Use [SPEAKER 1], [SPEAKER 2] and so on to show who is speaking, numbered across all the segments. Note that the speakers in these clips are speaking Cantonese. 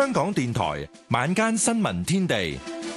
[SPEAKER 1] 香港電台晚間新聞天地，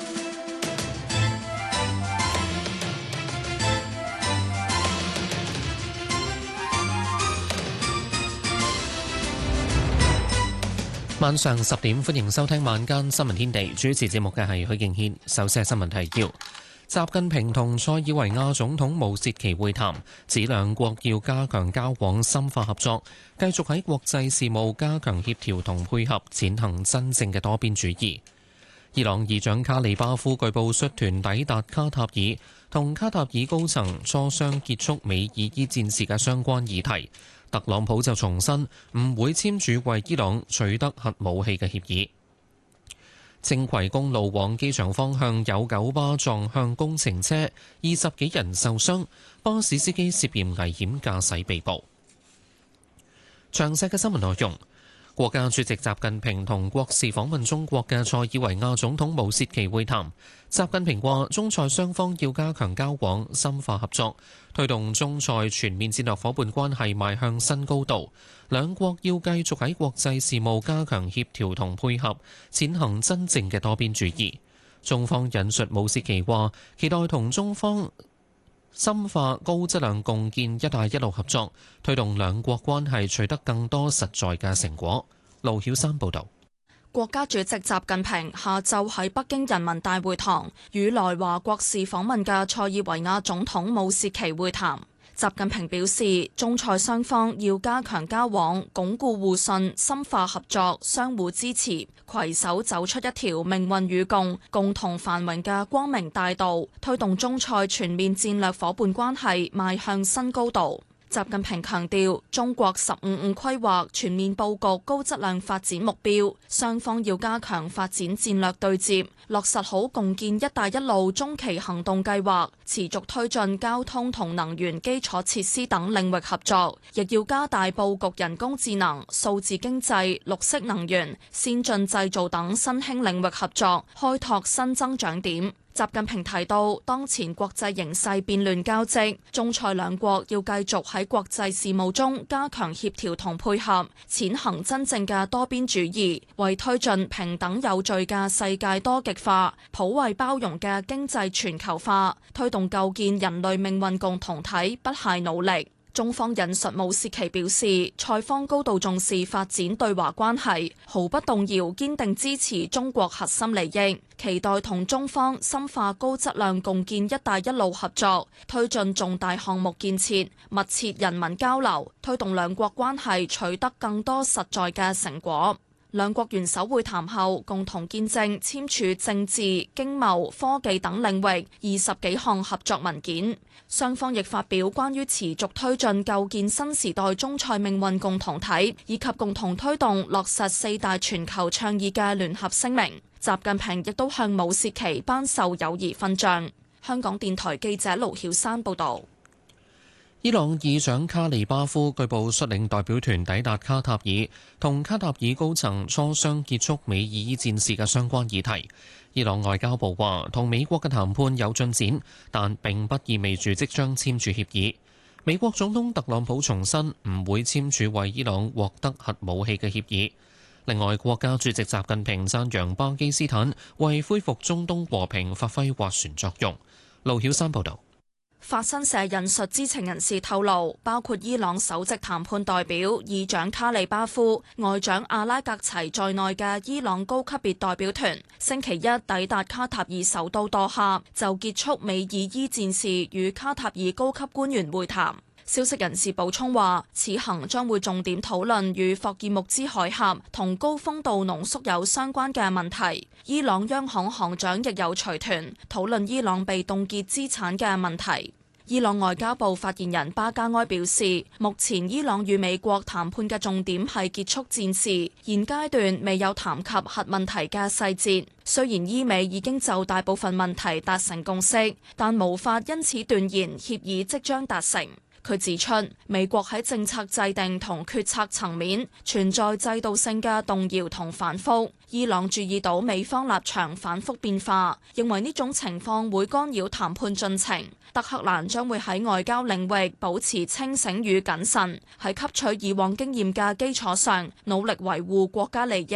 [SPEAKER 2] 晚上10點，歡迎收聽晚間新聞天地。主持節目嘅係許敬軒。首先係新聞提要：習近平同塞爾維亞總統武契奇會談，指兩國要加強交往、深化合作，繼續喺國際事務加強協調同配合，踐行真正嘅多邊主義。伊朗議長卡里巴夫據報率團抵達卡塔爾，同卡塔爾高層磋商結束美伊伊戰事嘅相關議題。特朗普就重申唔會簽署為伊朗取得核武器嘅協議。青葵公路往機場方向有九巴撞向工程車，20幾人受傷，巴士司機涉嫌危險駕駛被捕。詳細嘅新聞內容。國家主席習近平同國事訪問中國嘅塞爾維亞總統武契奇會談。習近平話：中塞雙方要加強交往、深化合作，推動中塞全面戰略夥伴關係邁向新高度。兩國要繼續喺國際事務加強協調同配合，踐行真正嘅多邊主義。中方引述武契奇話：期待同中方深化高質量共建「一帶一路」合作，推動兩國關係取得更多實在嘅成果。盧曉山報導。
[SPEAKER 3] 國家主席習近平下晝喺北京人民大會堂與來華國事訪問嘅塞爾維亞總統武契奇會談。習近平表示，中塞雙方要加強交往，鞏固互信，深化合作，相互支持，攜手走出一條命運與共、共同繁榮嘅光明大道，推動中塞全面戰略夥伴關係邁向新高度。習近平強調，中國15+5規劃全面佈局高質量發展目標，雙方要加強發展戰略對接，落實好共建「一帶一路」中期行動計劃，持續推進交通同能源基礎設施等領域合作，亦要加大佈局人工智能、數字經濟、綠色能源、先進製造等新興領域合作，開拓新增長點。習近平提到，當前國際形勢變亂交織，中塞兩國要繼續喺國際事務中加強協調同配合，踐行真正嘅多邊主義，為推進平等有序嘅世界多極化、普惠包容嘅經濟全球化，推動構建人類命運共同體，不懈努力。中方引述武契奇表示，塞方高度重視發展對華關係，毫不動搖堅定支持中國核心利益，期待同中方深化高質量共建「一帶一路」合作，推進重大項目建設，密切人民交流，推動兩國關係取得更多實在嘅成果。兩國元首會談後，共同見證簽署政治、經貿、科技等領域20幾項合作文件。雙方亦發表關於持續推進構建新時代中塞命運共同體，以及共同推動落實4大全球倡議嘅聯合聲明。習近平亦都向武契奇頒授友誼勳章。香港電台記者盧曉山報導。
[SPEAKER 2] 伊朗議長卡里巴夫據報率領代表團抵達卡塔爾，同卡塔爾高層磋商結束美伊伊戰事嘅相關議題。伊朗外交部話，同美國嘅談判有進展，但並不意味住即將簽署協議。美國總統特朗普重申唔會簽署為伊朗獲得核武器嘅協議。另外，國家主席習近平讚揚巴基斯坦為恢復中東和平發揮斡旋作用。盧曉山報導。
[SPEAKER 3] 法新社引述知情人士透露，包括伊朗首席談判代表議長卡里巴夫、外長阿拉格齊在內嘅伊朗高級別代表團，星期一抵達卡塔爾首都多哈，就結束美伊伊戰事與卡塔爾高級官員會談。消息人士補充話，此行將會重點討論與霍爾木茲海峽同高豐度濃縮鈾相關嘅問題。伊朗央行行長亦有隨團討論伊朗被凍結資產嘅問題。伊朗外交部發言人巴加埃表示，目前伊朗與美國談判嘅重點係結束戰事，現階段未有談及核問題嘅細節。雖然伊美已經就大部分問題達成共識，但無法因此斷言協議即將達成。佢指出，美國喺政策制定同決策層面存在制度性嘅動搖同反覆。伊朗注意到美方立場反覆變化，認為呢種情況會干擾談判進程。德黑蘭將會喺外交領域保持清醒與謹慎，喺吸取以往經驗嘅基礎上，努力維護國家利益。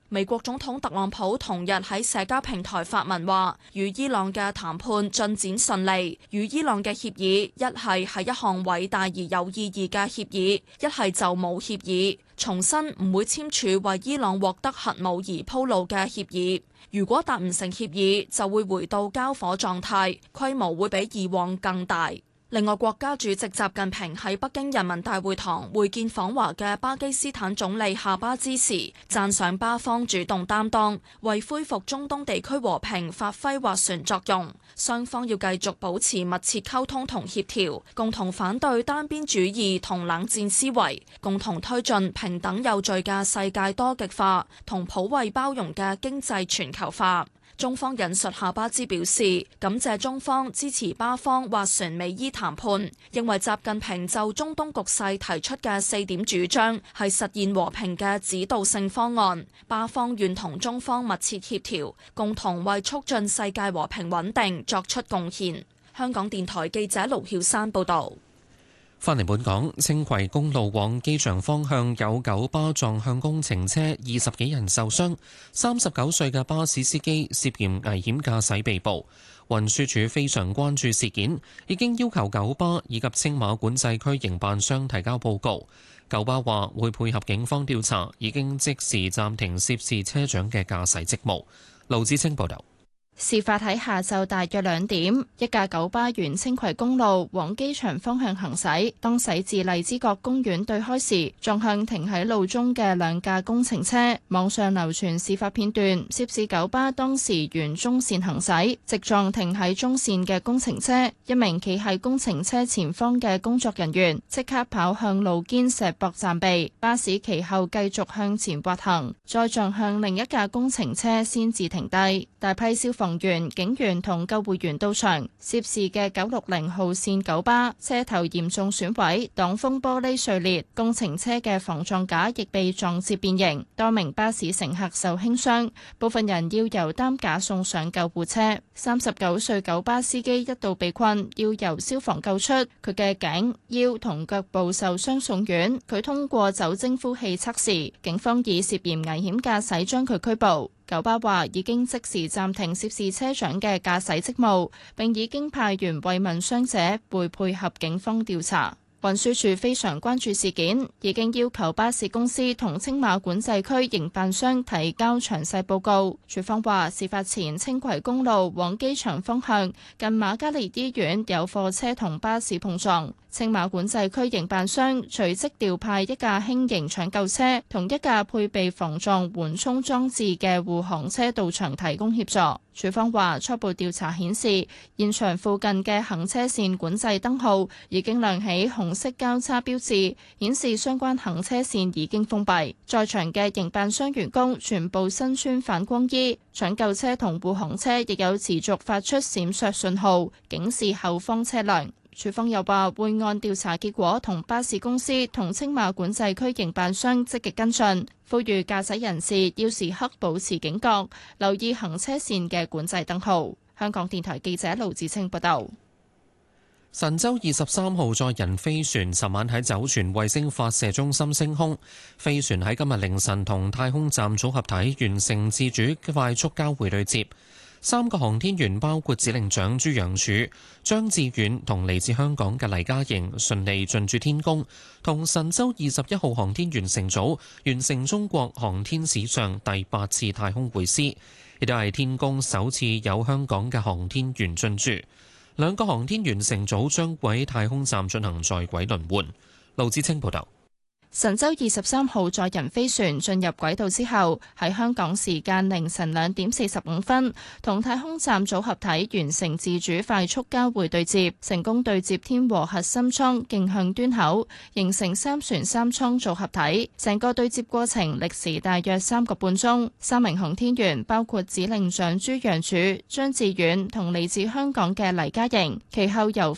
[SPEAKER 3] 美國總統特朗普同日喺社交平台發文話，與伊朗嘅談判進展順利，與伊朗嘅協議一係一項偉大而有意義嘅協議，一係就冇協議，重申唔會簽署為伊朗獲得核武而鋪路嘅協議。如果達唔成協議，就會回到交火狀態，規模會比以往更大。另外，國家主席習近平喺北京人民大會堂會見訪華嘅巴基斯坦總理夏巴茲時，讚賞巴方主動擔當，為恢復中東地區和平發揮斡旋作用。雙方要繼續保持密切溝通同協調，共同反對單邊主義同冷戰思維，共同推進平等有序嘅世界多極化同普惠包容嘅經濟全球化。中方引述夏巴茲表示，感謝中方支持巴方斡旋美伊談判，認為習近平就中東局勢提出嘅4點主張係實現和平嘅指導性方案，巴方願同中方密切協調，共同為促進世界和平穩定作出貢獻。香港電台記者盧曉珊報導。
[SPEAKER 2] 返嚟本港，青葵公路往機場方向有九巴撞向工程車，20幾人受傷。39歲嘅巴士司機涉嫌危險駕駛被捕。運輸署非常關注事件，已經要求九巴以及青馬管制區營辦商提交報告。九巴話會配合警方調查，已經即時暫停涉事車長嘅駕駛職務。盧志清報導。
[SPEAKER 4] 事發喺下晝大約2點，一架九巴沿青葵公路往機場方向行駛，當駛至荔枝角公園對開時，撞向停喺路中嘅2架工程車。網上流傳事發片段，涉事九巴當時沿中線行駛，直撞停喺中線嘅工程車。一名企喺工程車前方嘅工作人員即刻跑向路肩石壆暫避，巴士其後繼續向前滑行，再撞向另一架工程車先至停低。大批消防員、警員同救護員到場，涉事嘅960號線九巴車頭嚴重損毀，擋風玻璃碎裂，工程車嘅防撞架亦被撞至變形，多名巴士乘客受輕傷，部分人要由擔架送上救護車。39歲九巴司機一度被困，要由消防救出，佢嘅頸、腰同腳部受傷送院，佢通過酒精呼氣測試，警方以涉嫌危險駕駛將佢拘捕。九巴話已經即時暫停涉事車長嘅駕駛職務，並已經派員慰問傷者，會配合警方調查。運輸署非常關注事件，已經要求巴士公司同青馬管制區營辦商提交詳細報告。署方話，事發前青葵公路往機場方向近瑪嘉烈醫院有貨車同巴士碰撞，青馬管制區營辦商隨即調派一架輕型搶救車同一架配備防撞緩衝裝置嘅護航車到場提供協助。署方話，初步調查顯示，現場附近嘅行車線管制燈號已經亮起紅色交叉標誌，顯示相關行車線已經封閉。在場嘅營辦商員工全部身穿反光衣，搶救車同護航車亦有持續發出閃爍信號，警示後方車輛。署方又話會按調查結果同巴士公司同青馬管制區營辦商積極跟進，呼籲駕駛人士要時刻保持警覺，留意行車線嘅管制燈號。香港電台記者盧志清報道。
[SPEAKER 2] 神舟23號載人飛船尋晚喺酒泉衛星發射中心升空，飛船喺今日凌晨同太空站組合體完成自主快速交會對接。3個航天員包括指令長朱楊柱、張志遠同嚟自香港嘅黎嘉瑩順利進駐天宮，同神舟21號航天員乘組完成中國航天史上第8次太空會師，亦都係天宮首次有香港嘅航天員進駐。2個航天員乘組將喺太空站進行在軌輪換。盧志清報道。
[SPEAKER 4] 神舟23號載人飛船進入軌道之後，喺香港時間凌晨2點45分，同太空站組合體完成自主快速交會對接，成功對接天和核心艙徑向端口，形成3船3艙組合體。成個對接過程歷時大約3個半鐘。3名航天員包括指令長朱楊柱、張志遠同嚟自香港嘅黎嘉瑩，其後由